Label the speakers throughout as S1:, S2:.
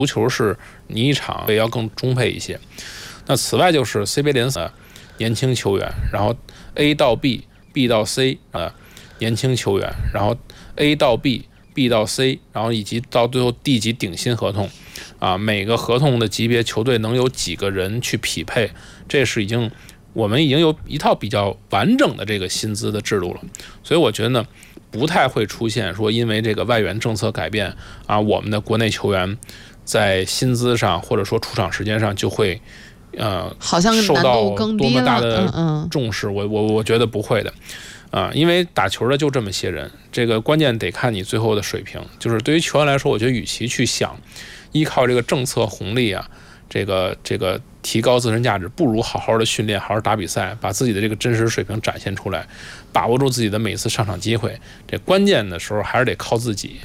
S1: 足球是你一场也要更充沛一些。那此外就是 CBA 联赛年轻球员，然后 A 到 B，B 到 C 年轻球员，然后 A 到 B，B 到 C， 然后以及到最后 D 级顶薪合同每个合同的级别球队能有几个人去匹配，这是我们已经有一套比较完整的这个薪资的制度了。所以我觉得呢，不太会出现说因为这个外援政策改变我们的国内球员在薪资上或者说出场时间上就会
S2: 好像
S1: 受到多么大
S2: 的
S1: 重视。我觉得不会的因为打球的就这么些人，这个关键得看你最后的水平。就是对于球员来说，我觉得与其去想依靠这个政策红利这个提高自身价值，不如好好的训练，好好打比赛，把自己的这个真实水平展现出来，把握住自己的每次上场机会。这关键的时候还是得靠自己。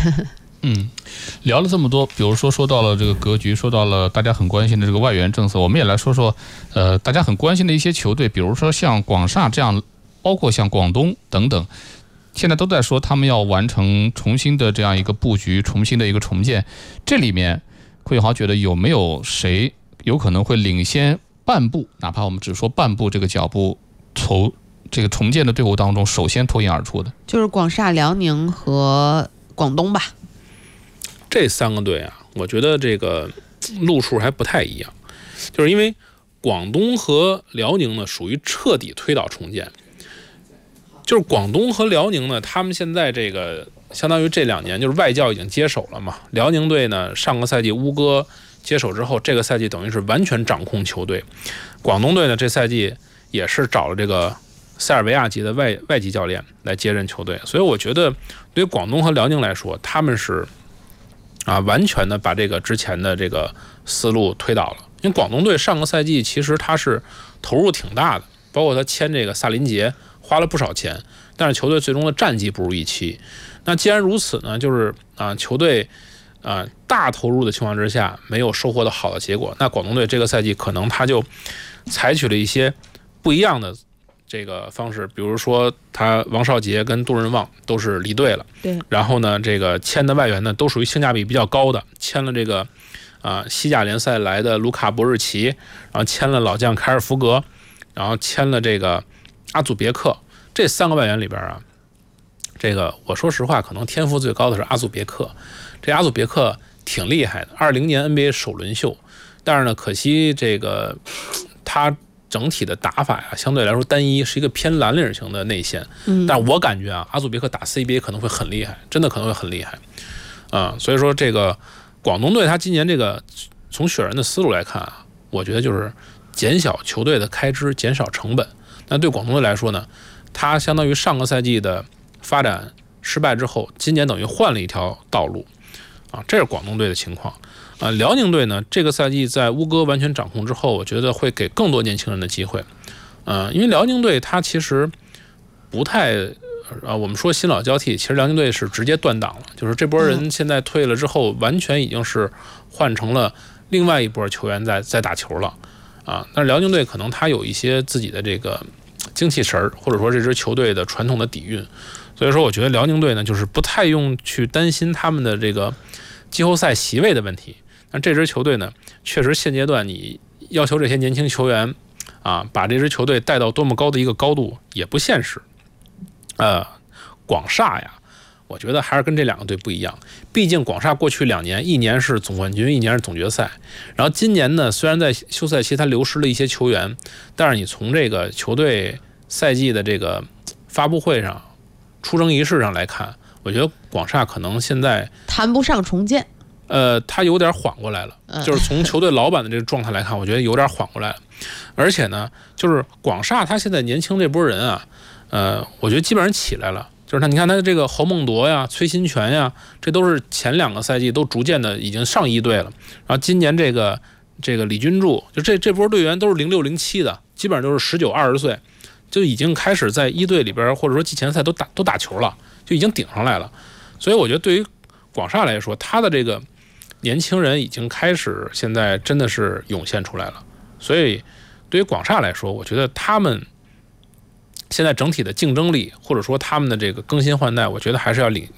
S3: 聊了这么多，比如说到了这个格局，说到了大家很关心的这个外援政策，我们也来说说大家很关心的一些球队，比如说像广厦这样，包括像广东等等，现在都在说他们要完成重新的这样一个布局，重新的一个重建。这里面桂永豪觉得有没有谁有可能会领先半步，哪怕我们只说半步这个脚步，从这个重建的队伍当中首先脱颖而出的？
S2: 就是广厦、辽宁和广东吧。
S1: 这三个队我觉得这个路数还不太一样，就是因为广东和辽宁呢属于彻底推倒重建。就是广东和辽宁呢，他们现在这个相当于这2年就是外教已经接手了嘛。辽宁队呢，上个赛季乌哥接手之后，这个赛季等于是完全掌控球队。广东队呢，这赛季也是找了这个塞尔维亚籍的外籍教练来接任球队。所以我觉得对于广东和辽宁来说，他们是完全的把这个之前的这个思路推倒了。因为广东队上个赛季其实他是投入挺大的，包括他签这个萨林杰花了不少钱，但是球队最终的战绩不如预期。那既然如此呢，就是球队大投入的情况之下没有收获到好的结果，那广东队这个赛季可能他就采取了一些不一样的这个方式，比如说他王少杰跟杜润旺都是离队了，
S2: 对，
S1: 然后呢这个签的外援呢都属于性价比比较高的，签了这个西甲联赛来的卢卡博日奇，然后签了老将凯尔福格，然后签了这个阿祖别克。这3个外援里边这个我说实话可能天赋最高的是阿祖别克。这阿祖别克挺厉害的，20年 NBA 首轮秀，但是呢可惜这个他整体的打法相对来说单一，是一个偏蓝领型的内线。但是我感觉阿祖别克打 CBA 可能会很厉害，真的可能会很厉害所以说这个广东队他今年这个从选人的思路来看我觉得就是减小球队的开支，减少成本。那对广东队来说呢，他相当于上个赛季的发展失败之后，今年等于换了一条道路这是广东队的情况。辽宁队呢，这个赛季在乌哥完全掌控之后，我觉得会给更多年轻人的机会。因为辽宁队他其实不太我们说新老交替，其实辽宁队是直接断档了，就是这波人现在退了之后，完全已经是换成了另外一波球员在打球了但是辽宁队可能他有一些自己的这个精气神儿，或者说这支球队的传统的底蕴，所以说我觉得辽宁队呢，就是不太用去担心他们的这个季后赛席位的问题。但这支球队呢，确实现阶段你要求这些年轻球员把这支球队带到多么高的一个高度也不现实。广厦我觉得还是跟这2个队不一样。毕竟广厦过去2年，一年是总冠军，一年是总决赛。然后今年呢，虽然在休赛期他流失了一些球员，但是你从这个球队赛季的这个发布会上、出征仪式上来看，我觉得广厦可能现在
S2: 谈不上重建。
S1: 他有点缓过来了，就是从球队老板的这个状态来看，我觉得有点缓过来了。而且呢，就是广厦他现在年轻这波人我觉得基本上起来了。就是你看他这个侯梦铎呀、崔新权呀，这都是前2个赛季都逐渐的已经上一队了。然后今年这个李君柱，就这波队员都是06、07的，基本上都是19、20岁，就已经开始在一队里边或者说季前赛都打球了，就已经顶上来了。所以我觉得对于广厦来说，他的这个年轻人已经开始现在真的是涌现出来了。所以对于广厦来说，我觉得他们现在整体的竞争力，或者说他们的这个更新换代，我觉得还是要领